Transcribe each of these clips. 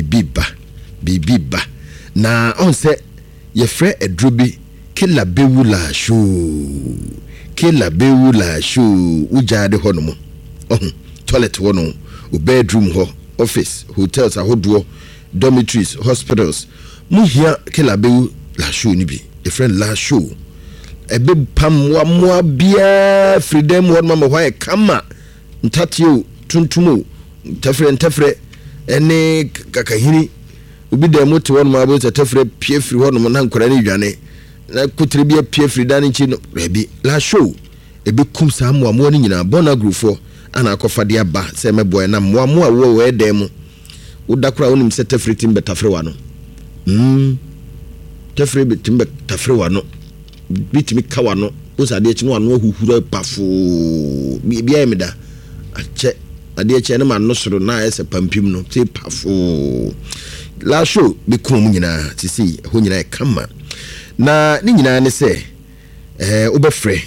bibiba na on se ye frɛ adrubi kila bewula show ujade hono toilet hono bedroom ho office hotels ahodo dormitories hospitals muhia kila bewula show ni bi ye frɛ la show ebe pam wa moa bia freedom hono ma hwa kama ntatio tuntumo tafre ene kakahiri obi da moto hono ma bo tafre pie free hono na nkora ne dwane na kutire bia pie free dan chi no rebi la show ebe kum sa moa ni nyina bona grufo ana akofa de aba se meboy na moa wo we dem udakura onim se tafre timbe tafre wa no tafre timbe tafre wa no bitimi kawa no osade chi no anu huhuru pafo bia emida ache ade eche na ma no soro na ese pampim no te pafo la show be kum nyina tisi ho nyina kama na ni nyina ne se obefre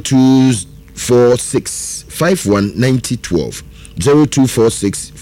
0246 519012 0246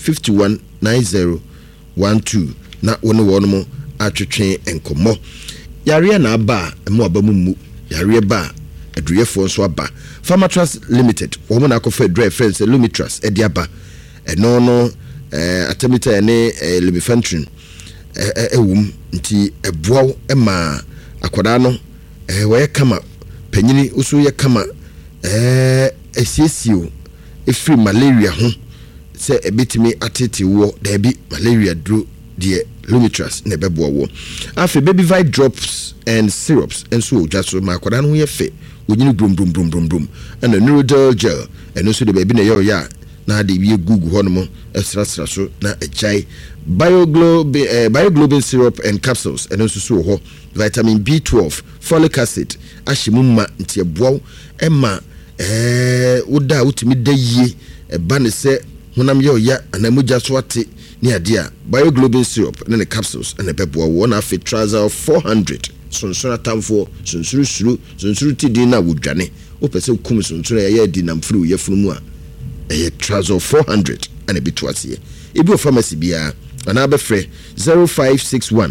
519012 na wono mo atwetwe enkomo yare na aba mo abamu yare ba aduyefo nso aba Pharmatras Limited woman akofa dry friends Lumitras ediaba no atamita ene Lumifantrin ewum nti eboaw ema akoda no we kama panyini uso ye kama esiesio efri malaria ho se ebetimi atete wo da bi malaria dro de Lumitras ne beboa wo afi baby vite drops and syrups enso ojaso ma akoda no ye fe wonyini brum and a neurodel gel and also the baby na yo ya na de wie gugu hono extra so na ejai bioglobin syrup and capsules and also so ho vitamin B12 folic acid ashimuma ntie boaw ema woda wutimi daye ba ne se honam yo ya anamuja so ate ni ade a bioglobin syrup and the capsules and the beboa wo na fit trouser of 400 sonsona tamfo sonsuru tidi na wodwane opese kum sonsona ya di na mfuru yefunu mu a trouser 400 and be twasie ebi o pharmacy bia ana abefre 0561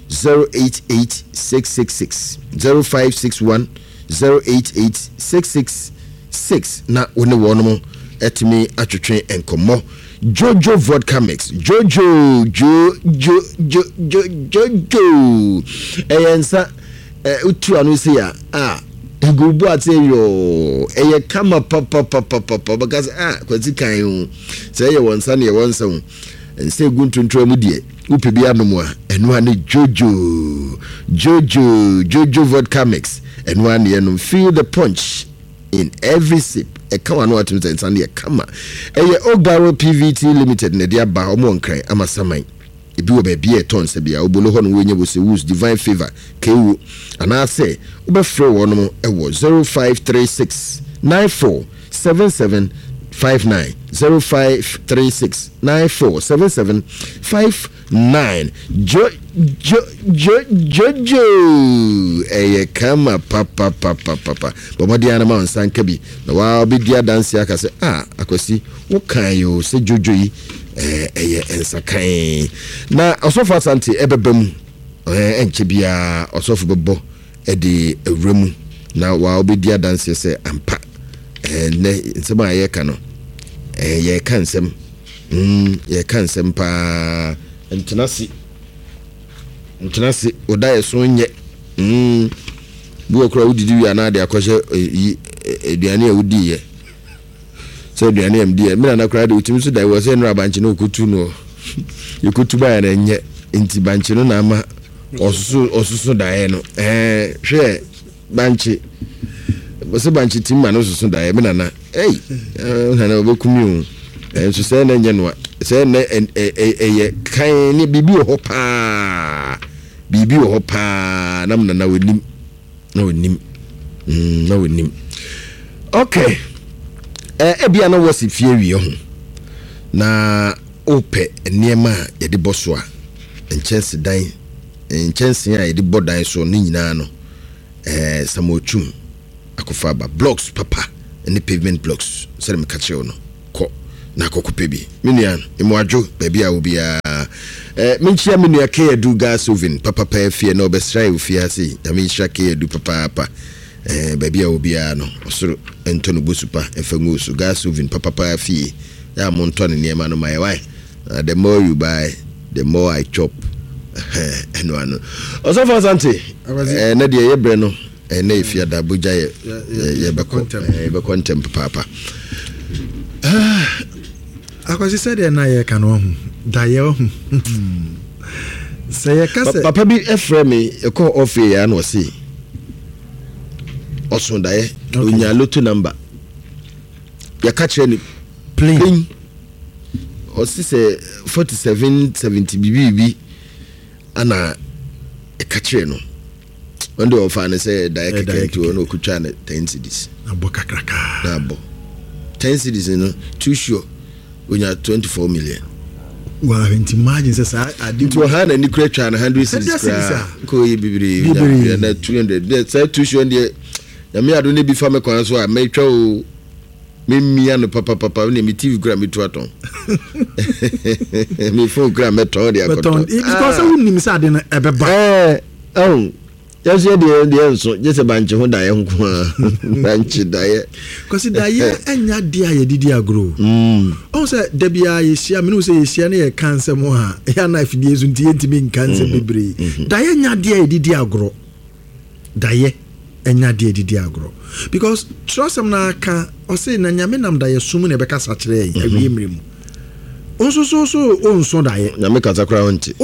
088666 0561 088666 na one wono etimi atwetwe enkomo Jojo vodka mix Jojo eyensa utu anu se ya egubu ateyo eye kama papa because kwati kan yo se ye wonsa ne ye wonsa hu ense guntuntu mu die upe bia no mu a enu ane Jojo vodka mix enu ane no feel the punch in every sip e kawa no atum tensane e kama eye Ogaro PVT Limited ne dia ba omo nkran amasaman ebi wo ba bia tons bia obolo ho no wenye bo se use divine favor kewu ana say obefre wo no e wo 0536 947759 0536947759 Jojo eye kama papa bomodi ana ma nsanka bi na wa obedia dance aka se akosi wo kan yo se Jojo yi eye ensakan na osofa sante ebebam enche bia osofa bebo edi ewremu na wa obedia dance se ampa ne nsema ye ka no ye kansem ye kansem pa ntenasi odaye so nye bu okra udidi wi ana de akɔhye eduane a udi ye so eduane am die me na kra de utimi so dai wo se no abanche no okutu no yekutu ba na nye nti banche no na ama osusu dai no hwe banche bose banche timma no osusu dai me na na obekumi o so se na nye no se na kan ni bibi ho pa namna na wonim okay ebia na wasi fie wie ho na ope niema ye de boso a enchense a ye de bodan so ni nyina no samochum akofa ba blocks papa any pavement blocks se me ka che no ko na kokope bi minian imo adwo ba bia obi a menchia me nua ke edu gas oven papa pa fie na obesra ofiase na menchia ke edu papa baby a obia no osoro ento no bosupa efangu so gas oven papa fie ya monto ne niema no my why the more you buy the more I chop eno also for Sante na de ye bre no na ifia da boja ye be contem papa akwasi said na ye kan ho da ye ho say kase papa bi eframe e call off ya na o say osun da ye onya lotto number ya ka kire ni plain o say 4770 bibi ana e ka kire no wonder of an say da ye ka to no kutwa na 10 cedis na bo kakraka na bo 10 cedis no too sure onya 24 million. Wow, imagine says I did to hand and create 100 cedis ko e bibiri na 200 say too sure dey na me ado ne bi fa me kwan so a me twa o me mia no papa ne me TV gra me to aton me phone gra me to dey akoto because I wouldn't miss ade na ebeba just here the so just a bunch ho da ye nko bunch da ye because da ye enya dia ye didi agro on say da bia ye sia me no say ye sia na ye cancer mo ha ya na fidie so ntie ntimi cancer bebre da ye nya dia ye didi agro da ye enya dia didi agro because trust am na ka o say na nyame nam da ye sum na be ka sa kire ye awie mrem onso onso da ye nyame ka sakra onte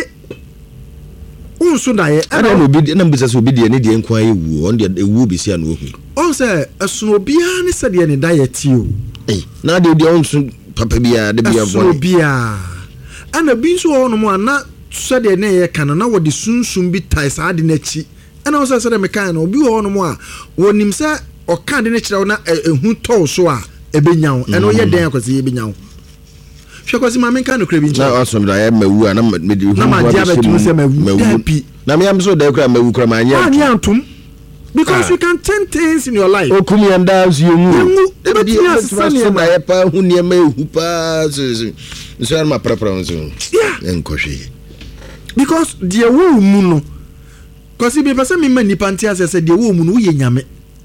unso daye ana no bi na mbisa so bi de ne de nkwa ewu on de ewu bi sia no ohu on say esuno bia ne se de ne daye ti o na de onso papa bia de bia bo bia ana bi so ono mo ana se de ne ye kan na wo de sunsun bi tai sa de na chi ana o se de me kan no bi ono mo a wonim se o kan de ne kire na ehu to so a ebenyawo eno ye den akwase ebenyawo hwekwasi ma men kan no kra bi nchi na asom da ya mawu ana me de hu na ma dia betu se mawu pi na me am so da kra mawu kra ma anya antum because you can turn things in your life okumi anda so yemu e be ya sane na ya pa hu ne ma ehu pa so ma prapra so enkohwe because the wo mu no because be person me mani panti ase se the wo mu no ye nyame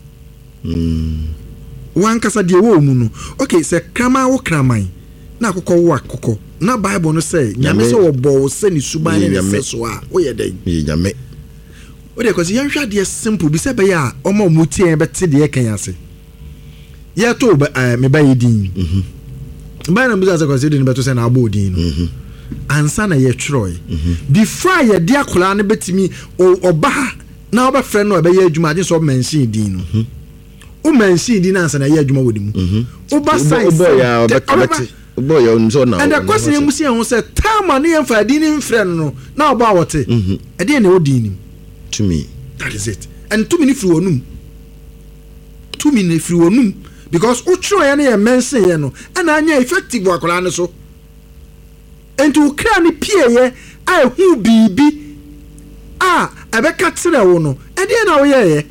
wan kasa the wo mu no okay se krama wo kraman na akokọ wo akokọ na bible no say nyame se wo bo se ni suban ni se so a wo ye den nyame o de cause yan hwa de simple bi se be ya o ma mu tie be te de kan ase ye to me ba yedin ba na muza se cause de be to se na abo din no ansa na ye twroy before ye de akola ne betimi oba na oba frɛ no be ye adwuma ade so mention din no o mention din ansa na ye adwuma wodi mu oba size boy you so now and the question you see who say time na yem fa din ni mfrɛ no na oba wote e dey na odi ni to me that is it and 2 minutes free wonum 2 minutes free wonum because utro ya na ye mention ye no and anya effective akola ne so and u kra ni pie ye a hu bibi a ebeka tire wo no e dey na wo ye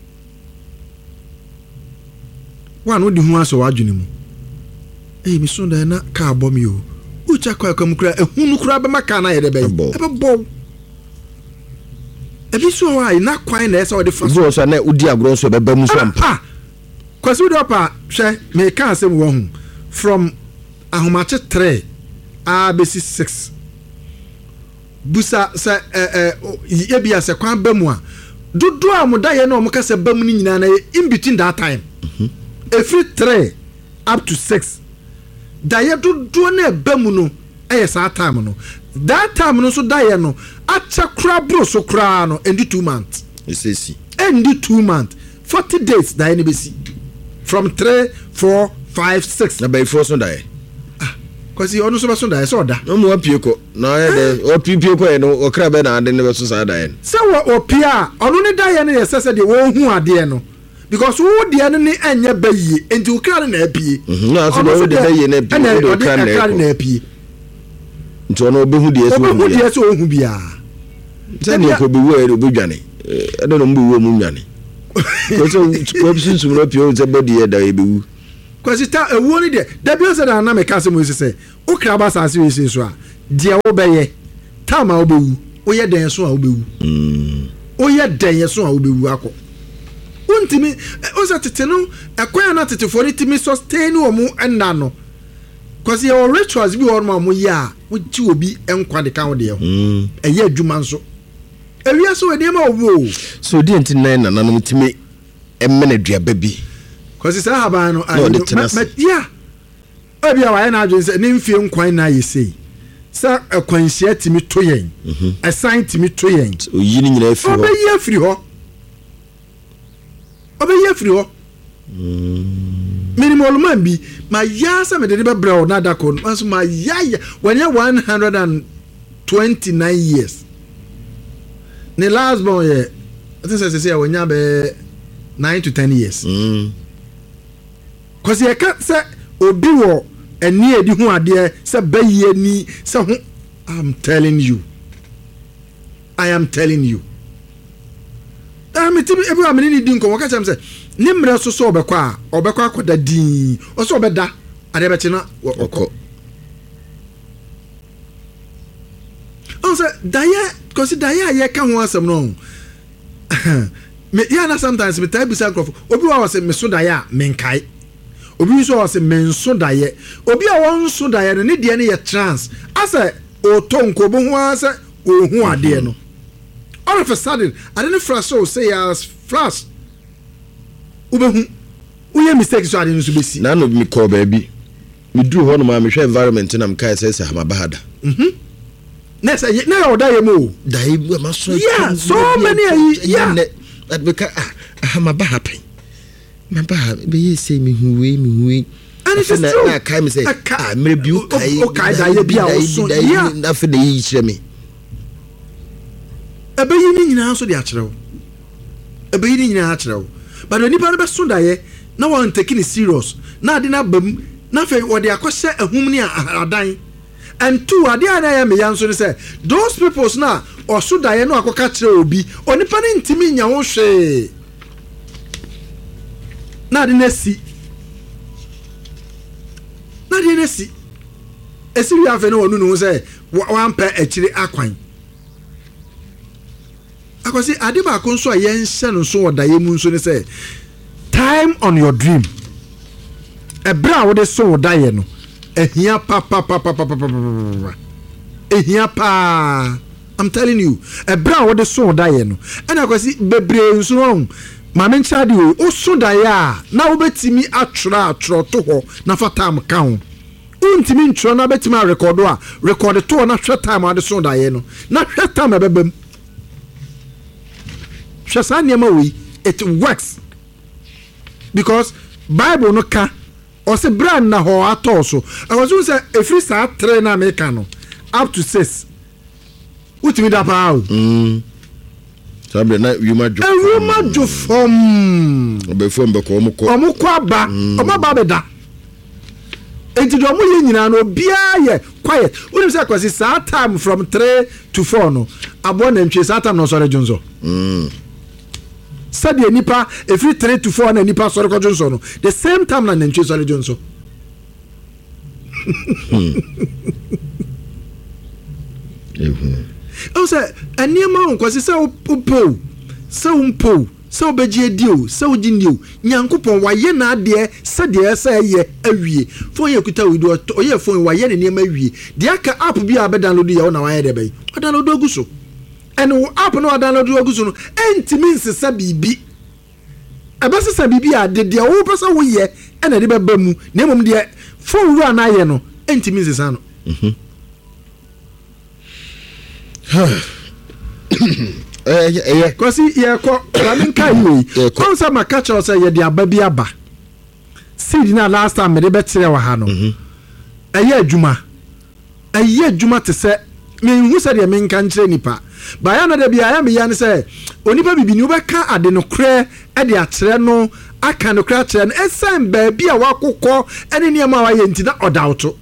one wo di hu aso wadwene mu mi sonda na ka bom yo ucha kwa kam kura ehunu kura be maka na ye de be bo ebi so wa na kwan na esa o de fa so na udi agro so be ba mu so ampa kwasi udi opa hwe me ka asem wo hu from ahomache 3 a besi 6 busa se ye bia se kwan ba mu a dodo a mo da ye na o mo ka se ba mu ni nyina na in between that time every 3 up to 6 daye do na bamu no sa time no that time no so daye no acha kra bro so kra no endi 2 months esesi endi 2 months 40 days daye ne besi from 3 4 5 6 na by force so daye cause you also so daye so da no mo apie ko na ye de o pipie ko ye no o kra be na ade ne be so sa daye se wo opia onu ne daye ne ye sese de wo hu ade no because who the enemy anya bayi enti ukra na apie na so do de bayi na apie do ukra na apie nti ono obehu de eso ohu bia tani ko be wo e do dwane e do no mbu wo mu nwane ko so sun no apie o ze body e da e be wu kwasi ta ewu ni de da bi o se da na me ka se mo se ukra ba sa se so a de wo beye time a obewu oye den so a obewu oye den so a obewu akọ untimi oza tete no ekwan na tete for itimi sustain wo mu enna no cause your rituals bi won ma mu ya wo ji obi enkwa de kan wo de ho eye adwuma nso ewia so we de ma wo so di enti na no mtimi emmene duaba bi cause say haban no yeah obi a wa na adwen say ne mfie nkwan na yesei sa akwanhia timi to yen assign timi to yen oyi ni nyina afiri ho obeyi afiri ho minimal man bi ma ya sa me de be bra na da ko so ma ya when you 129 years ne last born ye I think say when you be 9 to 10 years cause you can say obi wo eni edi hu ade say bayi ni say hu I am telling you timi ebi wa menini din ko waka cham say ni mre so obekwa akoda din o so obeda ade be china okọ on say daya cause daya ye ka ho asem no me ya na sometimes me type bisa crop obi wa say me so daya menkai obi so was men so daye obi a won so daye no ne de ne ye trans asa o tonko bo ho asa o hu ade no all of a sudden I didn't flash so say as flash ubehu uye mistake so ade no so besi na no me call baby me do ho no ma me hwe environment na me kai say hamabahada na say na o daye mo daye ma so yeah so many yeah that because hamabahapen Mamba be say me huwe and it is true na kai me say me bi okay da ye bia wo so yeah na fe de yi kire me ebe yi ni nyina so de a kire wo ebe yi ni nyina a kire wo but oni pa no be so da ye na won take it serious na ade na bam na fe wo de akose ahum ni adan and two ade ana ya me yan so ni say those peoples na o so da ye no akoka kire obi oni pa ni ntimi nya wo hwe na de nesi esi wi afa no wonu no say wan pa akire akwan akwasi ade ba ko nso a yen hye no so odaye mu nso ni say time on your dream ebra wo de so odaye no ehia pa ehia pa I'm telling you ebra wo de so odaye no ana akwasi bebre nso no mama nchade o so daya na wo betimi atwra to ho na fa time kan untimi ntro na betimi record to na hwe time ade so daya no na hwe time bebem hwe niema we it works because bible no ka o se brand na ho ato so I was say every saa 3 na me kan no up to 6 utimi da pa o sabe na yuma jo fom obefom be ko omko aba omaba be da enti do mo ye nyina no bia ye quiet we say kwasi saa time from 3 to 4 no abo na ntwe saa time no sore junzo sabe nipa every 3 to 4 na nipa sore ko junzo no the same time na ntwe sore junzo o say aniema on kwasi say opo say umpo say obeji edio say ojindio nyankopon waye na ade say de say ye awie phone ye kuta wido oye phone waye ne niema awie de aka app bi a be download ye na waye de bay o download oguso and app no download oguso no entimi nsesa bibi abasesa bibi a de wo pesa wo ye na de beba mu na mom de phone ru na ye no entimi nsesa no kwasi ye ko ramin kai yi kon sa makacho say ye de ababi aba seed na last time me de betre wa ha no eye adwuma te se me hu se de me nka nkire nipa ba ya na de bia ya me ya ne se onipa bibi ni obeka ade no kre e de akire no aka no kre akire no esen ba bia wakokọ ene niam wa ye ntina odawto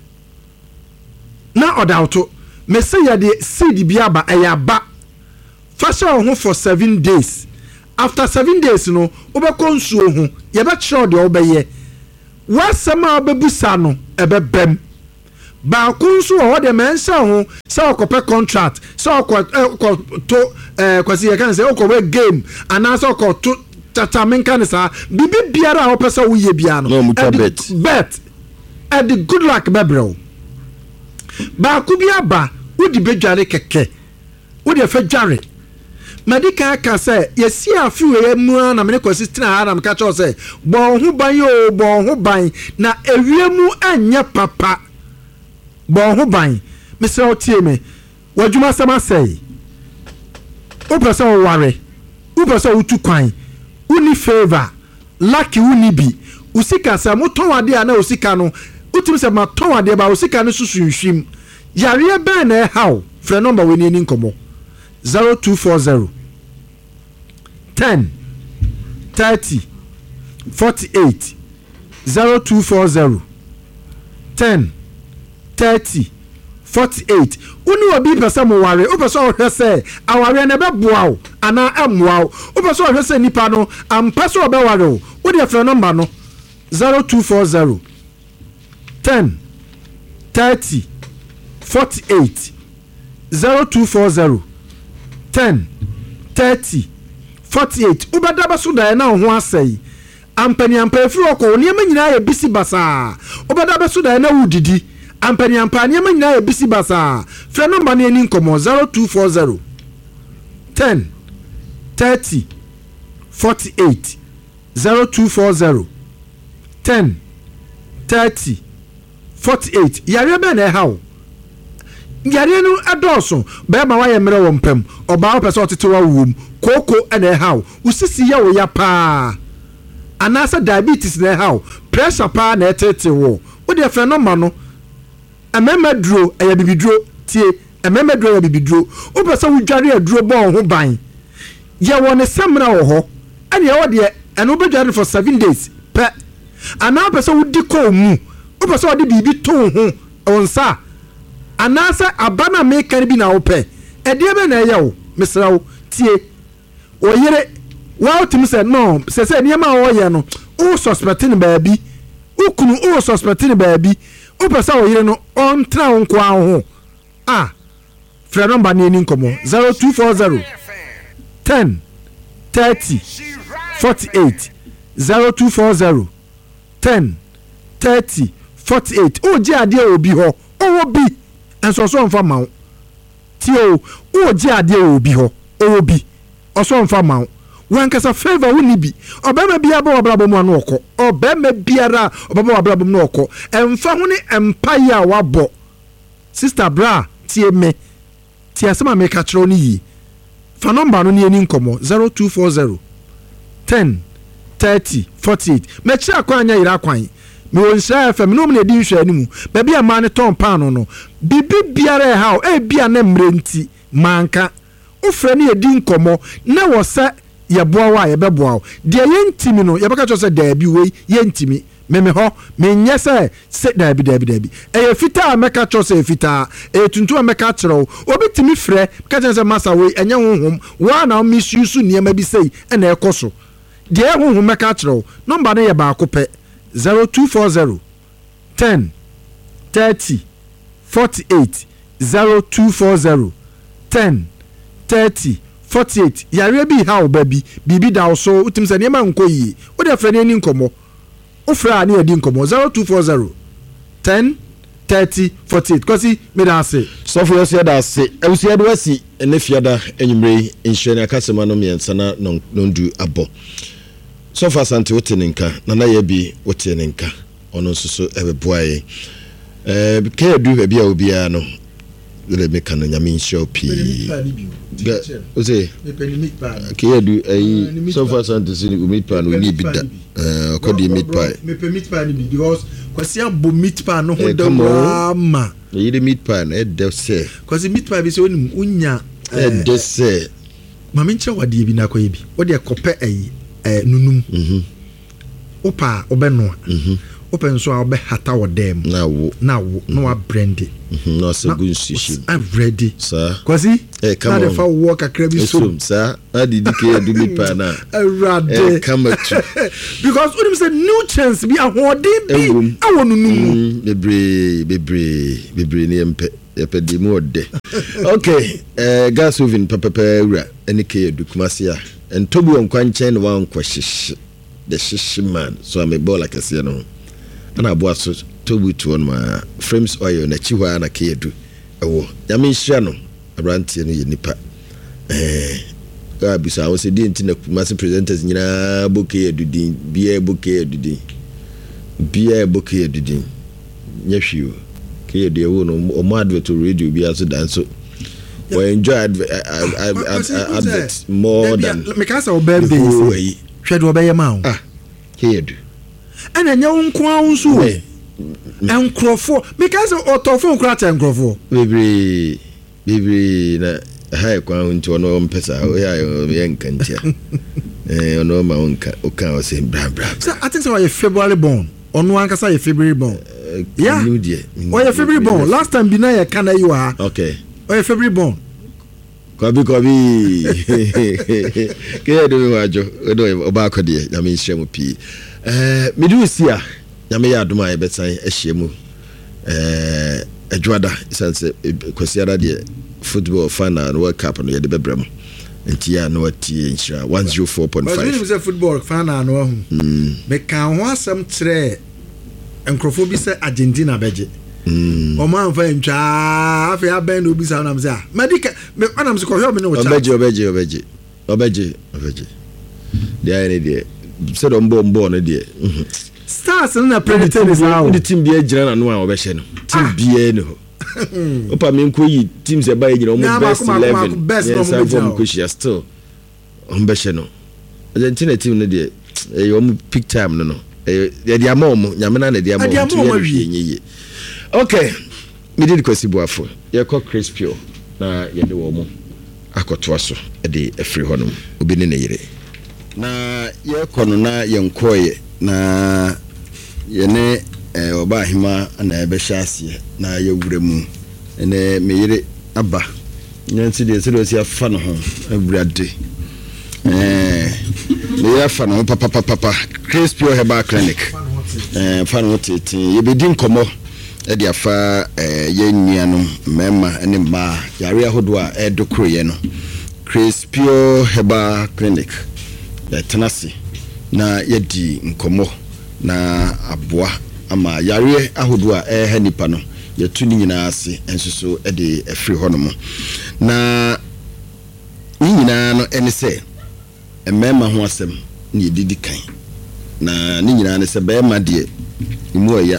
me say ya de seed bia ba aba fashion ho for 7 days after 7 days no obekọ nsuo ho ye be kire de obeye wasama obebusa no ebebem ba kunso wo de mensa ho se okope contract se to kwasi ye kan se okowe game ana se okoto tata menka ne sa bibi biara wo pesa wo ye bia no bet at the good luck bebro ba ku bia ba wo di bedware keke wo de fa dware Medica ka say yesi afiwe ye mu na me kwasi tina ara me ka cho say bon ho ban na ewiemu anya papa bon ho ban me say otie me wadwuma sama say o pesa o ware o pesa o tu kwan uni favor lucky uni bi usika sa moton ade ana usika no utim se ma ton ade ba usika no susu nhwim yare ben na how frɛ number we ni nkomo 0240 10 30 48 0240 10 30 48 uni obi pesa mo ware o pesa o hwese aware na beboa o ana amoa o pesa o hwese nipa no ampa so be ware o wo de frɛ number no 0240 10 30 48 0240 10 30 48 ubada baso da na ho asai ampani ampefi oko niam nyina ya bisi basa ubada baso da na wudidi ampani ampani niam nyina ya bisi basa frɛ number ne ni nkomo 0240 10 30 48 0240 10 30 48 yare be na how yare no adoso be ma wa ye mere wo mpem oba opese otetewa wom koko na how usisi ya wo ya pa anasa diabetes na how pressure pa na etete wo de fe no ma no ememedro eya bibidro tie ememedro ya bibidro opese wo dware aduro bo ho ban ye wo ne semra wo ho ane ye wo de eno be dware for 7 days pe ana opese wo di ko mu opese wo de bibi to ho onsa anasa abana me kan bi na wo pe e de be na ye wo mesra wo tie oyere wa otim se no se niema wo ye no o suspecting baabi ukunu o suspecting baabi o pesa oyere no on tra nko aho frɛ number ni nkomo 0240 10 30 48 0240 10 30 48 o je ade obi ho o bi enso so mfa mawo ti o je ade obi ho o bi oso mfa mawo wankasa favor woni bi obema bia ba obrabo mu anu okọ obema biara obaba obrabo mu okọ emfa ho ne empire wabo sister bra tie me tie asema me ka kiro ni yi fa number no ni eni nkomo 0240 10 30 48 me kira akwanya yira akwan me wonsa fm no me edi nhwe animu ba bia ma ne ton pan no bibi biara ha o bia na mrenti manka ufre ni edi nkomo na wo sa ye boa wa ye beboa de yentimi no ye baka cho se da bi we yentimi meme ho menye se da bi e fita meka cho se fita e tuntu meka kiro obitimi frɛ ka che se masa we enye honhom wa na misuse niema bi sei na ekoso de honhom meka kiro number ne ye ba akopɛ 0240 10 30 48 0240 10 30 48 yare bi ha obabi bibi da so utim se niema nkoyi wo de frɛ ne nkomo o frɛ ne edi nkomo 0240 10 30 48 kosi me da se so for you da se ewusia de wasi ene fiada enyumre nhwene akasema no miensa na nondu abo so for sante wotenenka na ye bi wotenenka ono nsoso ebeboaye ke edu bia obia no le meka no nyame nhyɛ pii o say ke edu ayi so for sante si meat pan we need bida akodi meat pie me pe meat pie ni bi because kwasi abo meat pie no ho da ma yi the meat pie na de se kwasi meat pie bi se onim unya de se mame nche wade bi na koye bi wo de kopɛ ayi nunum opa obeno open so I'll be hata or them now no a brandy no so good sushi I'm ready sir cause he come on if I walk a crabby so sir I did do me pana come at because when you say new chance be a hoarding be I want to know be nempe epedi mo de okay gas oven papa ura any ke du kumasia and tobi on kwanchen wan kwahyehe the shishi man so I'm a ball like a say no and I bought so tobi to on my frames oil na chiwa na ke du ewo yame hia no abrantie no ye nipa bisa wo se di ntina kumase presenters nyina boke edudin bia boke edudin nyahwio ke de wo no o mo advert radio bia so dan so we enjoy advert more than me ka say obebe yi hwedo obeye ma wo ke edu ana nya wo nko a nso wo enkrofo me ka say otofo nkra ta enkrofo bebre na hai kwa nti ono mpesa ya nkantia ono ma onka oka o say bra so I think so you February born ono ankasa you February born yeah new year oh you February born last time bi na ya kana you are okay oh you February born kobi ke do me wajo do oba akode na me hye mu pi me do sia na me ya adoma e betan ahye mu adwada sense kwasiara de football final World Cup no yede bebrem nti ya no atie nhyira 104.5 but we say football final no hu me kan ho asem kire enkrofo bi se Argentina beje o man fa ntwa afa ya ben no bi sa na me say medical me anam se ko hwe me no cha obeje dia ene de se do mbo no de stars na predator is now the team bi agira na no a obehye no team bi no opa me nko yi teams e ba agira omo best 11 yes I form ko shia still ombehye no Argentina team no de e omo pick time no e dia mom nyamena na dia mom ye okay me did kwasi boafo ye ko Crispio na ye de wo mo akoto aso e de afri honom obi ne yire na ye kono na ye nkoye na ye ne oba hima na ebe hyase na ye wuremu ene me yire aba nyanti de se do si afa no ho aburade me ya fa no papa Crispio Herbal Clinic fa no tete ye be din komo e de afa ye nuanom mema ene ma yare ahodo a edokro ye no Crispio Herbal Clinic tenasi na yedi nkomo na aboa ama yare ahodo a nipa no yetu ni nyina ase ensuso e de afri honom na ni nyina no ene se emema ho asem ni edidi kan na ni nyina ne se be ma de imu oya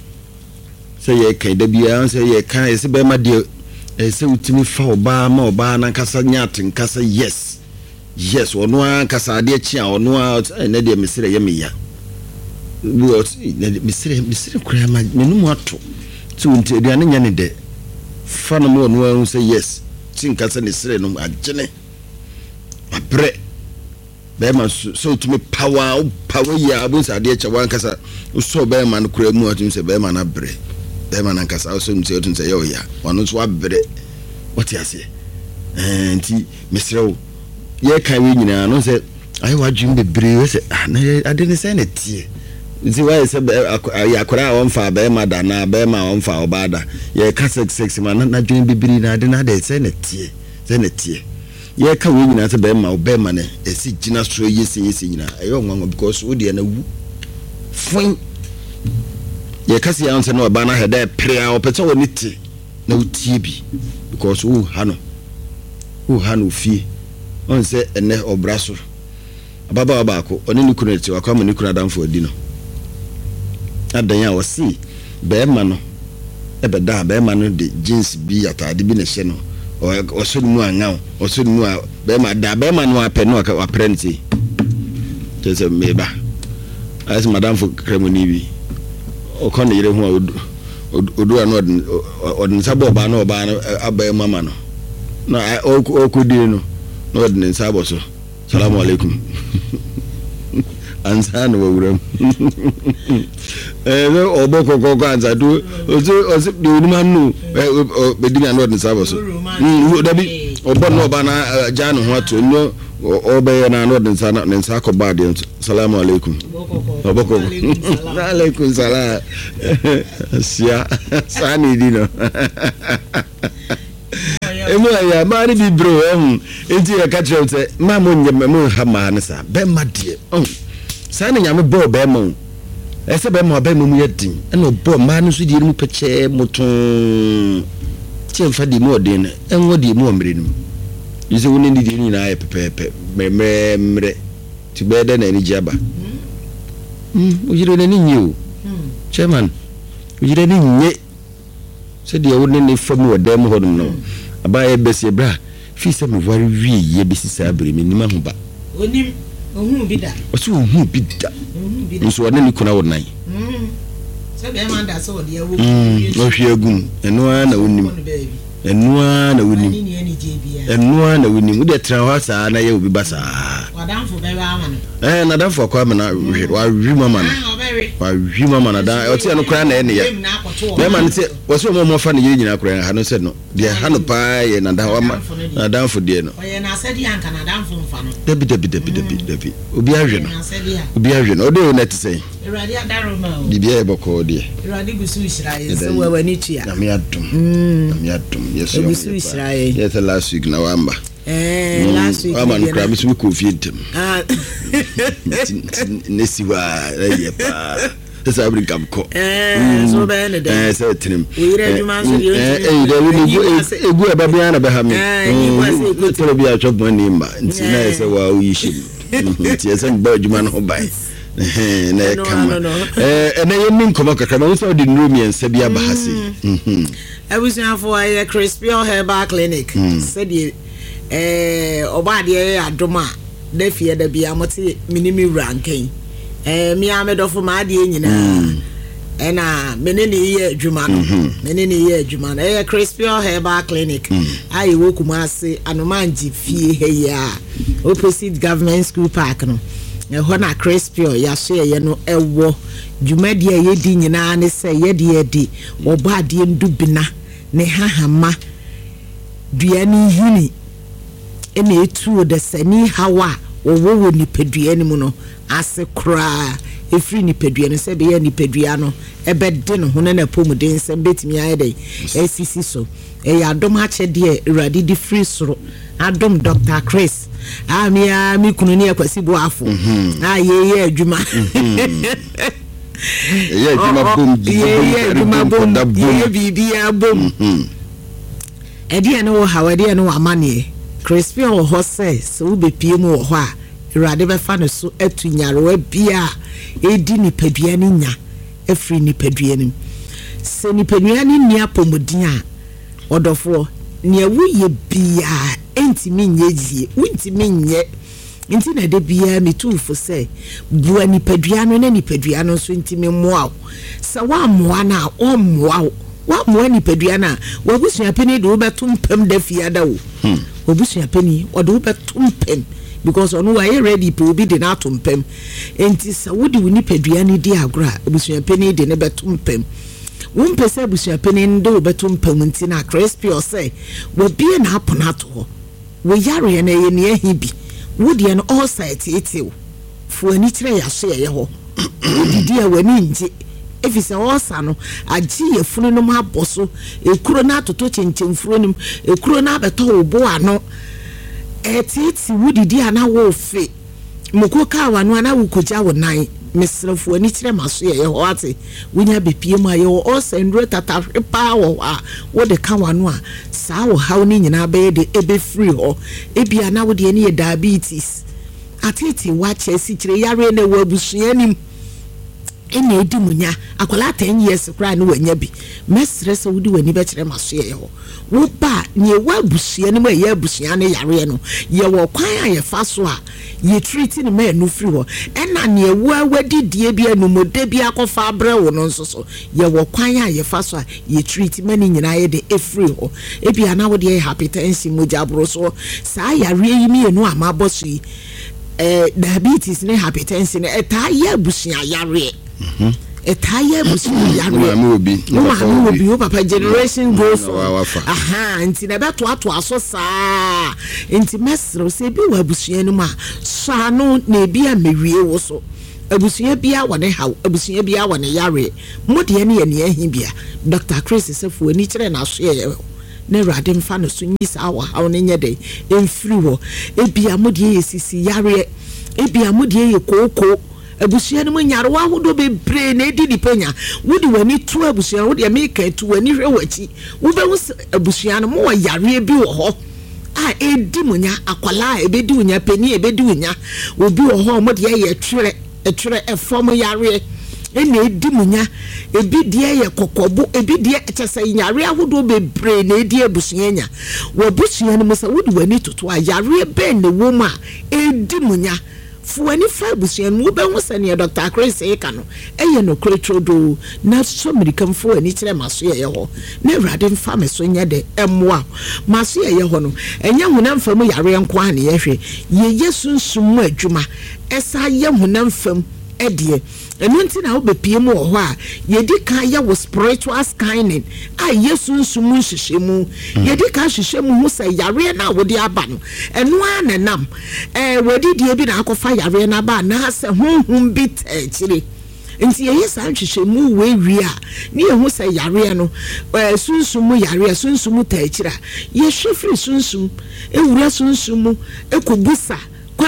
se ye kan da bia se ye kan se be ma de se utimi fa oba ma oba na kasa nyate nkasa yes ono an kasa de chi a ono a na de mesire ye meya bu mesire kura ma menum ato so nti aduane nya ne de fa no mo ono an say yes tin kasa ne sire no agene abre be ma so utimi power ya abun sa de cha wan kasa so be ma no kura mu atum se be ma na bre be ma na kasa so nti otum se yo ya ono so abre what you say nti mesire wo ye kan we nyina no se ai wadwum bebre we se na ade ne se na tie nti why se yakora won fa be ma da na be ma won fa obada ye ka 66 ma na dwum bebre na ade na de se na tie ye ka we nyina se be ma ne esi gina so yesi nyina ayo nwanwa because wo de na wu fun ye ka se ya nse na oba na heda prea opete woni ti na utie bi because wo ha no fie on se ene obraso ababa baako oni ni kunu ti wakwa ni kunu adamfo adi no adan ya wasi be ma no ebeda be ma no de jeans bi atade bi na hye no oso mu anga oso mu be ma da be ma no apɛ no aprenti tese meba as madam for kremoni bi o kon yire hu odu anu odin sabo ba no abai mama no na okudi no no odin sabo so salamu alaikum ansa no wawuram obokoko ansa do ozo de onimanu bedina no den sabo so dabi obo no ba na ja no ho ato no obeye na no den sa na nsa ko ba de assalamu alaikum obokoko alaikum salam sia sani dino emu ya mari bi bro enti ya ka tire se ma mo nyem mo ha ma ne sa be ma de sa ne nyame bo be mo ese be mo be mo mu yedin e no bo ma ne so di mu peche moton ti en fa di mo de ne en wo di mo mre nim yise woni di ni na pepepe mre ti be de na ni jaba o jire ne ni nyi chairman o jire ne nyi se di woni ne famu o dem ho no abaye besi bra fi se me wari wi ye besi sa abere me nima ho ba onim ohun bi da osu ohun bi da nso wona ni kuna wonan se be man da so de yawo no hwe agum eno a na wonim eno a na wonim eno a na wonim de tra ho sa na ye obi ba sa wadanfo be ba ama no na danfo kwa me na wa wi mama na wa wi mama na da o ti no kra na ene ya be man se wo so mo fa na ye nyina kra ha no se no de ha no pa ye na da wa na danfo de no oye na se di anka na danfo mfa no debi obi ahwe no o de o net say iradi adaro ma o di bia e boko de iradi gusu israel se we wani tua na me adum yes gusu israel yes last week na wamba last week ama no kra me so ko fientem nesiwa ye pa esa abri kamko so be ne de se trim we ire juma so de egu e ba bia na be ha me ko tro bia chobon ni mba nti na ese wa o yishim nti ese ba juma no bai na kama na yemin koma kakra ma so de nrumi ensa bia ba hase abusuafo aye Crispy Herbal Clinic said oba de adoma da fie da bia mote minimi rankin mi amedofo ma de nyina na menene ye adwuma no Crispy Herbal Clinic ayi wokuma ase anomanji fie heya opposite government school park no ho na Crispy ya so ye no ewo dwumadi ye di nyina ne se ye de oba de ndubina ne hahama duani huni ene etu de sani hawa wo nipadua ni mu no ase kra efri nipadua no se be ya nipadua no ebe de no ho na pomuden se betimi ayede ACC so ya adom achede uradi di free soro adom Dr. Chris mi kunu ni akwasi bo afo ye adwuma ye adwuma bom ye bibia bom edi no hawade no amane Crispy o ho say so be pie mu ho a urade be fa no so atunyaro bia edi nipadua ni nya efri nipadua ni se nipadua ni nia pomodin a odofo ne wuye bia entimi nyeji untimi nye nti na de bia metufo se bua nipadua no na nipadua no so ntimi moa sa wa moa na o moa wa moa nipadua na wa busua peni de obetum pem da fiada wo obusua peni o de obetum pem because onu wa ye ready pe obi de na atum pem enti sa wodi wo nipadua ni di agora obusua peni de ne betum pem won pese busua peni ndo betum pem nti na Crispy o say wo bie na aponato wo yare na ye ne ahibi wodi en all site etiu fu ani kire ya so ye ho wodi a wani nje efise osa no agi ye funu no ma boso ekuro na atoto chenchemfuro nim ekuro na abeto obo ano etiti wudi ana wo fe moko ka wanu ana wukoja wonan mesrefo ani kire maso ye ho ate wonya bepie mu aye o sendro tata pa wo a wo de ka wanu a saa wo haw ni nyina be de ebe free ho ebi ana wo de ne diabetes atiti wa chesi kire yare na wo abusua nim ene edi munya akwala 10 years kra na wanya bi mesre se wudi wani be kire maso ye ho wo ba ne wa abusua nim ye abusua ne yare no ye wo kwan aye fa so a ye treat ni me no free ho ena ne wa wadi die bi anumode bi akofa abre wo no nso so ye wo kwan aye fa so a ye treat mani nyina ye de free ho ebi ana wo de hypertension moja bro so saa yare yi mi enu amabo so yi diabetes ne hypertension eta ye abusia yare etaya busu yare mama obi o papa generation goes aha nti na beto ato aso saa nti mesro se bi wa busu anu ma so no na ebi a mewie wo so abusuya bia wone haw abusuya bia wone yare mode ne ye ne ahibia Dr. Chris Sefo ani kire na so ye ne rade mfa no so nyisa awa haw ne nyede emfiri wo ebia mode ye sisi yare ebia mode ye koko abusuya no nyare wa hodo bebre na edi dipenya wodi wani tu abusuya wodi ameka tu wani hwe wachi wo be abusuya no mo yare bi wo ho a edi munya akwala ebedi unya peni ebedi unya obi wo ho mode ye twere efom yare ene edi munya ebi die ye kokobo ebi die etese yare ahodo bebre na edi abusuya nya wo abusuya no musa wodi wani toto a yare be ne woma edi munya fuani fa abusuya no be ho sane Dr. Chris eka no eye no kretrodo na so mirikam fuani kire maso ye ho na urade mfa me so nya de emmoa maso ye ho no enya hunam fam yare enko ane ye hwe ye yesunsun mu adwuma esa ye hunam fam edie enu nti na obepie mu ho a yedi kan ya wo spiritual scanning a yesunsun mu hyehyemu yedi kan hyehyemu hu say yare na wo de aba no enu anenam wodi die bi na akofa yare na ba na se honhom bi tachire nti ye san hyehyemu we wi a ne ye hu say yare no sunsun mu yare sunsun mu tachira ye hwefiri sunsun ewura sunsun mu ekobusa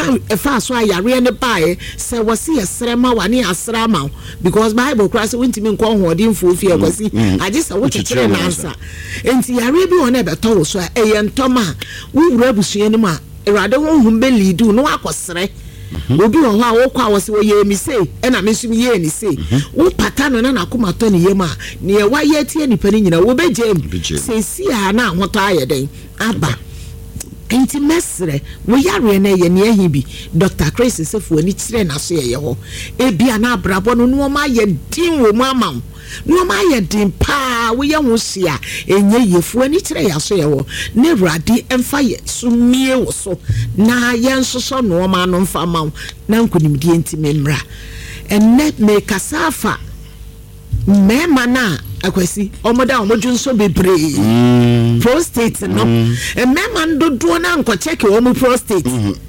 efa so ayare ne bae se wose yesrema wane asrama because Bible class won't mean ko hodin fofi akwasi age se wo kekere na ansa enti yare bi wona beto wo so eyentoma wo wura busua ni ma erade honhom be lidu no akosere obi wo ho a wo kwa wo se wo ye mi sei e na me so ye ni sei wo pata no na akoma to ne yema ne ye wa ye tie nipa ni nyina wo be jem se si a na hoto ayeden aba enti mesre wo yare na ye ne ahibi Dr. Chris Sefo ani kire na so ye ho ebia na abrabo no no ma ye din wo mu amam no ma ye din pa wo ye ho sia enye yefo ani kire ya so ye ho ne rade emfa ye sumie wo so na ye nsoso no ma no mfa maw na nkunimdie enti memra enne me kasafa mema na akwasi omoda omojunso bebre prostate no mema ndodo na nko check omo prostate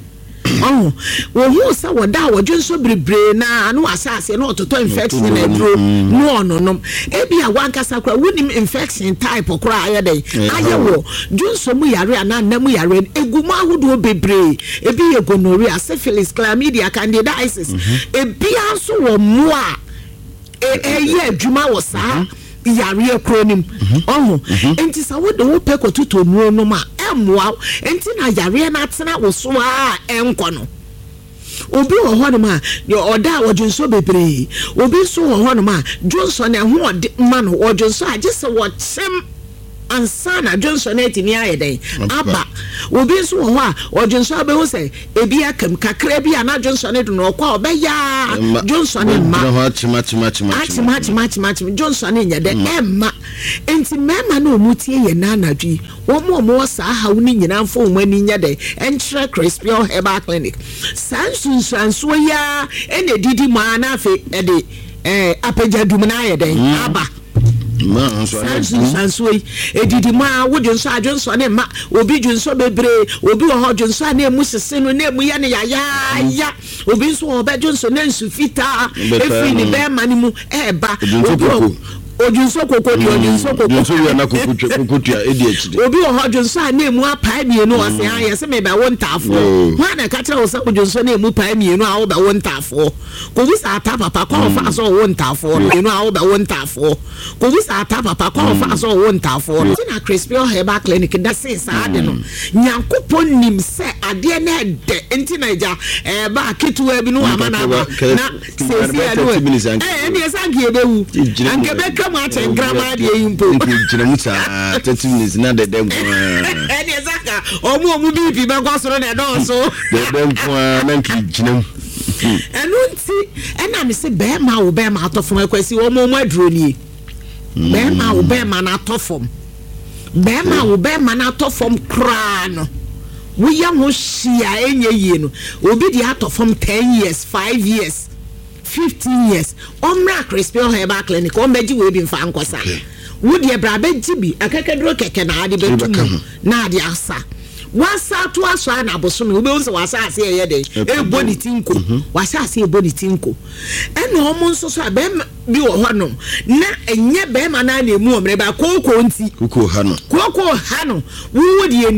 wo hu sa woda wojunso bebre na anu asase na ototo infection na dro no ebi awanka sakra wonim infection type okra ayede ayewo junso mu yare ana na mu yare eguma ahodo bebre ebi ye gonorrhea syphilis chlamydia candidiasis ebi anso wo mu a eye adwuma wo saa yare akronim enti sa wo de wo pe kotuto nuo no ma emmoa enti na yare na tena wo so a enko no obi wo ho no ma oda wodwonso bebre obi so wo ho no ma dwonso na ho ma no wodwonso agese wo chem ansana Johnson etimi ayeden aba obi nso wo ho a Johnson abehu say ebi akam kakra bi ana Johnson edu no kwa obeya Johnson ma match Johnson nya de emma enti mema na omutie ye na anadwi wo mo sa hawo ni nyina mfo wo ani nya de entre Crispial Herbal Clinic sanso ya ene didi ma na afi ede apejadum na ayeden aba sansui edidi ma wodjonso adjonso ne ma obi djonso bebre obi wo hodjonso na emu sese no na emu ya ne ya obi nso obe djonso na nsufita efi ni be ma ni mu eba ojunso koko di ojunso koko ya na kokotua edi akide obi wo hodjonso na emu apai mienu ose ha ye se me be wontafo ho na ka kire wo se ojunso na emu pai mienu a wo be wontafo ko bi sa ata papa ko fa so wontafo mienu a wo be wontafo ko bi sa ata papa ko fa so wontafo na Crispial Herbal Clinic da se sa ade no nyankopon nim se ade na de enti na ja ba ketuwa bi no amana na se se ade ni esanki ebewu anke be mate grama de yimpo nkyeremu sa 30 minutes na de dem ene zaka omu bibi be kwasoro na do so de dem kwa na nkyeremu enu nti ena me se be ma wo be ma atofom akwasi omu aduro ni be ma wo be ma na atofom be ma wo be ma na atofom kra no we am ho hia enye yie no obi di out of from 10 years 5 years 15 years omra Crispion Herbal Clinic o meji we bi mfa nkosa wo de bra beji bi akakaduro keke na ade betum na ade asa wasa to aso na abosom we be unse wasa ase ye de e boni tinko wasa ase e boni tinko ene omo nso so abem bi wo hono na enye be ma na na emu omre ba kokko nti kokko ha no wo wo de